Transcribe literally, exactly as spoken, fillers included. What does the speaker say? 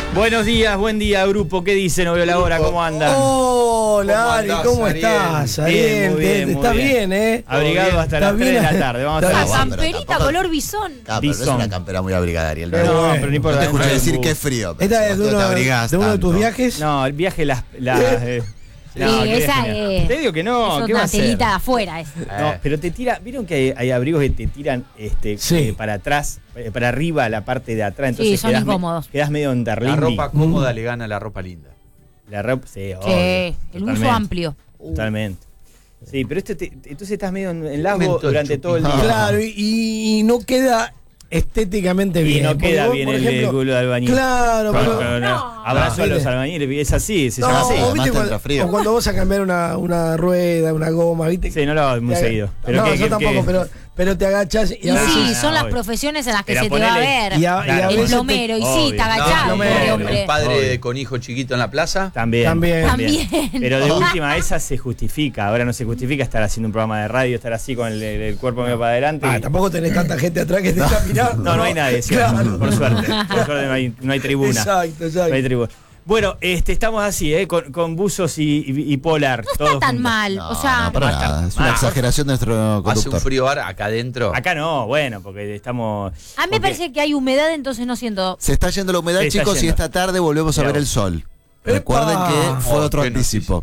Buenos días, buen día, grupo. ¿Qué dice? No veo la hora, ¿cómo andan? Hola, Ari, ¿cómo estás? Bien, muy bien, muy estás bien. bien, ¿eh? Abrigado hasta las tres de la tarde. Vamos a Está estar. Esa bien. camperita tampoco- color bisón. Ah, pero no es Bison. una campera muy abrigada, Ariel. No, No, pero no importa. no te escuché no, decir no, que es frío. pero ¿Esta si es de vos uno, te abrigás de uno de tus tanto. viajes? No, el viaje las. las eh, Sí, no, ¿qué esa viaje? es. Te digo que no, Es ¿qué va a una hacer? telita de afuera. Es. No, pero te tira. ¿Vieron que hay, hay abrigos que te tiran este, Sí. eh, para atrás, eh, para arriba, la parte de atrás? Entonces Sí, son quedás me- incómodos. quedás medio en La Darlindi. ropa cómoda le gana a la ropa linda. La ropa, sí, obvio, Sí, el totalmente, uso amplio. Totalmente. Sí, pero esto te- te- entonces estás medio en el lago Momento durante todo el día. Claro, y, y no queda estéticamente Y bien. no porque queda vos, bien por el, ejemplo, culo de albañil. Claro, No, pero- no, no. No. Abrazo a No, los ¿viste? albañiles, es así, se No, llama así. o, Además viste, te cuando, entra frío. o cuando vas a cambiar una, una rueda, una goma, ¿viste? Sí, no lo hago muy Te- seguido. Pero no, que, yo que- tampoco, que- pero, pero te agachás y Y a Ah, veces... sí, son las obvio. profesiones en las que Pero se te va a ponele- ver. Y a, y a Claro. El veces te- plomero, y sí, Obvio. te agachás, No, pobre plomero, hombre. El padre Obvio. con hijo chiquito en la plaza. También, También. También. Pero de última, esa se justifica. Ahora no se justifica estar haciendo un programa de radio, estar así con el, el cuerpo medio para adelante. Ah, y- tampoco tenés tanta gente atrás que te está mirando. No, no hay nadie, ¿cierto? Claro. Por suerte. Por suerte no hay, no hay tribuna. Exacto, exacto. No hay tribuna. Bueno, este, estamos así, ¿eh? Con, con buzos y, y- y polar. No está todos tan juntos. mal. No, o sea, no, para nada. Es una Ah. exageración de nuestro Hace un conductor. frío ahora acá adentro. Acá no, bueno, porque estamos. a mí me porque- parece que hay humedad, entonces no siento. Se está yendo la humedad, Se está chicos, y yendo. esta tarde volvemos a Mirá ver el vos. sol. ¡Epa! Recuerden que fue Oh, otro qué anticipo.